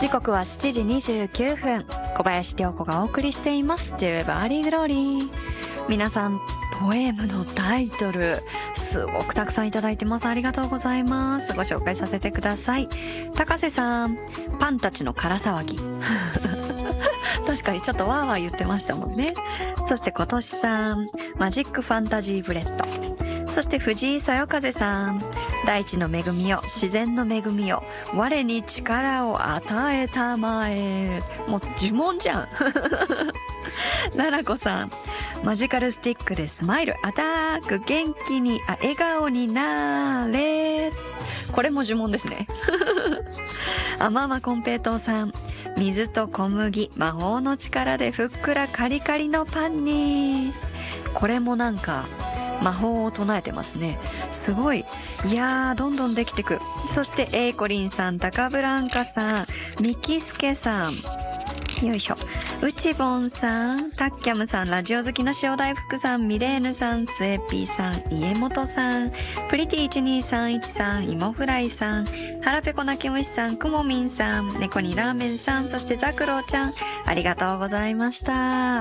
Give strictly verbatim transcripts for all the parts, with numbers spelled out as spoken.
時刻はしちじにじゅうきゅうふん、小林涼子がお送りしています J-ウェブ アーリーグローリー。皆さん、ポエムのタイトルすごくたくさんいただいてます。ありがとうございます。ご紹介させてください。高瀬さん、パンたちの空騒ぎ確かにちょっとワーワー言ってましたもんね。そして今年さん、マジックファンタジーブレッド。そして藤井そよ風さん、大地の恵みよ、自然の恵みよ、我に力を与えたまえ。もう呪文じゃん奈々子さん、マジカルスティックでスマイルアタック、元気にあ笑顔になれ。これも呪文ですねあままこんぺいとうさん、水と小麦魔法の力でふっくらカリカリのパンに。これもなんか魔法を唱えてますね。すごい。いやー、どんどんできてく。そしてエイコリンさん、タカブランカさん、ミキスケさん、よいしょ、うちぼんさん、タッキャムさん、ラジオ好きの塩大福さん、ミレーヌさん、スエピーさん、家元さん、プリティいちにさんいちさん、イモフライさん、はらぺこなきむしさん、くもみんさん、猫にラーメンさん、そしてザクローちゃん、ありがとうございました。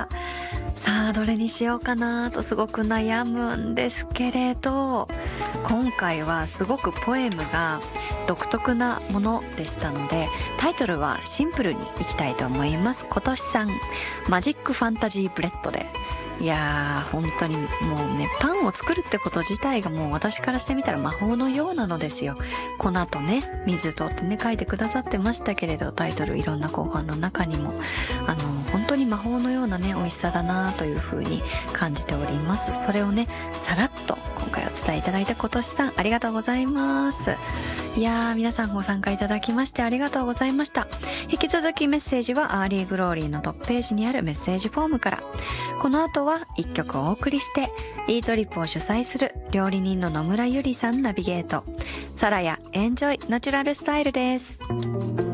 さあ、どれにしようかなとすごく悩むんですけれど、今回はすごくポエムが独特なものでしたので、タイトルはシンプルにいきたいと思います。今年さん、マジックファンタジーブレッドで。いやー、本当にもうね、パンを作るってこと自体がもう私からしてみたら魔法のようなのですよ。粉とね、水とってね、書いてくださってましたけれど、タイトルいろんな後半の中にも、あの、本当に魔法のようなね、美味しさだなという風に感じております。それをね、さらっと今回お伝えいただいた今年さん、ありがとうございます。いやー、皆さんご参加いただきましてありがとうございました。引き続きメッセージはアーリーグローリーのトップページにあるメッセージフォームから。この後はいっきょくお送りして、イートリップを主催する料理人の野村ゆりさんナビゲート。サラヤエンジョイナチュラルスタイルです。